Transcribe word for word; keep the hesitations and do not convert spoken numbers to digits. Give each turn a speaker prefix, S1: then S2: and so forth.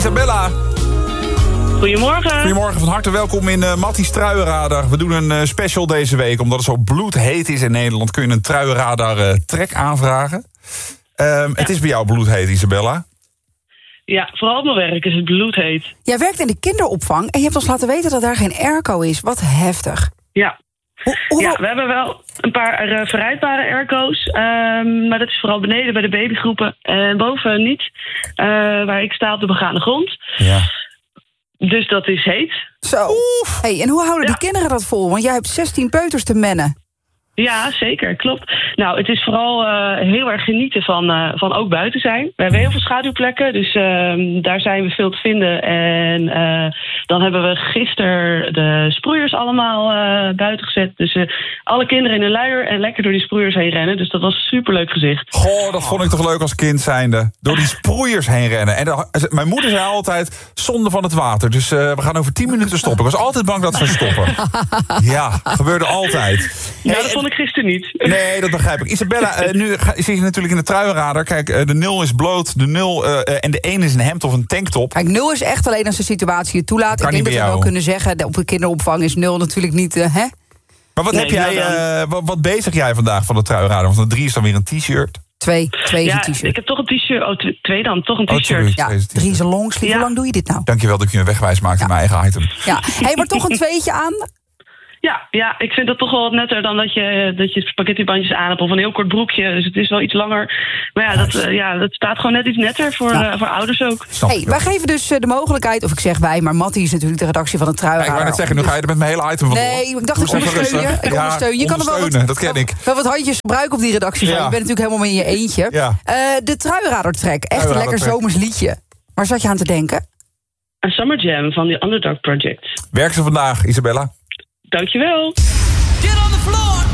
S1: Isabella.
S2: Goedemorgen.
S1: Goedemorgen, van harte welkom in uh, Matties Truienradar. We doen een uh, special deze week. Omdat het zo bloedheet is in Nederland, kun je een Truienradar uh, trek aanvragen. Um, ja. Het is bij jou bloedheet, Isabella.
S2: Ja, vooral op mijn werk is het bloedheet.
S3: Jij werkt in de kinderopvang en je hebt ons laten weten dat daar geen airco is. Wat heftig.
S2: Ja.
S3: Hoe, hoe...
S2: Ja, we hebben wel een paar uh, verrijdbare airco's. Um, maar dat is vooral beneden bij de babygroepen. En boven niet, uh, waar ik sta op de begane grond.
S1: Ja.
S2: Dus dat is heet.
S3: Zo. Hey, en hoe houden ja. die kinderen dat vol? Want jij hebt zestien peuters te mennen.
S2: Ja, zeker, klopt. Nou, het is vooral uh, heel erg genieten van, uh, van ook buiten zijn. We hebben heel veel schaduwplekken, dus uh, daar zijn we veel te vinden. En uh, dan hebben we gisteren de sproeiers allemaal uh, buiten gezet. Dus uh, alle kinderen in een luier en lekker door die sproeiers heen rennen. Dus dat was een superleuk gezicht.
S1: Goh, dat vond ik toch leuk als kind zijnde. Door die sproeiers heen rennen. En de, mijn moeder zei altijd, zonde van het water. Dus uh, we gaan over tien minuten stoppen. Ik was altijd bang dat ze stoppen. Ja, gebeurde altijd.
S2: Ja, dat vond ik gisteren niet.
S1: Nee, dat begrijp ik. Isabella, uh, nu ga, zit je natuurlijk in de Truienradar. Kijk, uh, de nul is bloot, de nul uh, en de één is een hemd of een tanktop.
S3: Kijk, nul is echt alleen als de situatie het toelaat.
S1: Kan
S3: ik denk dat we
S1: jou.
S3: wel kunnen zeggen, op de kinderopvang is nul natuurlijk niet, uh, hè?
S1: Maar wat
S2: nee,
S1: heb jij, uh, wat, wat bezig jij vandaag van de Truienradar? Want een drie is dan weer een t-shirt.
S3: Twee, twee is
S2: ja,
S3: een t-shirt.
S2: Ik heb toch een t-shirt. Oh, twee dan, toch een
S1: Oh,
S2: t-shirt.
S1: sorry,
S3: Ja,
S1: twee is een t-shirt.
S3: drie is een longsleeve.
S2: Ja.
S3: Hoe lang doe je dit nou?
S1: Dankjewel dat je een wegwijs maakt
S3: Ja.
S1: in mijn eigen item.
S3: Ja, hey, maar toch een tweetje aan.
S2: Ja, ja, ik vind dat toch wel wat netter dan dat je, dat je spaghettibandjes aan hebt of een heel kort broekje. Dus het is wel iets langer. Maar ja, dat, uh, ja, dat staat gewoon net iets netter voor,
S3: Ja.
S2: uh, voor ouders ook.
S1: Snap
S3: Hey,
S1: ik wel.
S3: wij geven dus uh, de mogelijkheid, of ik zeg wij, maar Mattie is natuurlijk de redactie van de
S1: Ja,
S3: Truienradar.
S1: ik wou net zeggen, nu ga je er met mijn hele item van door.
S3: Nee, ik dacht
S1: Doe
S3: ik
S1: eens even
S3: ondersteun je.
S1: rustig.
S3: Ik
S1: Ja,
S3: ondersteun je. Je kan er wel wat,
S1: ondersteunen, dat ken ik.
S3: wel wat handjes gebruiken op die redactie van.
S1: Ja.
S3: Je bent natuurlijk helemaal in je eentje.
S1: Ja.
S3: Uh, de Truienradar track, echt een lekker
S1: Truienradar
S3: zomers liedje. Waar zat je aan te denken?
S2: Een Summer Jam van de Underdog Project.
S1: Werk ze vandaag, Isabella?
S2: Dankjewel.
S4: Get on the floor.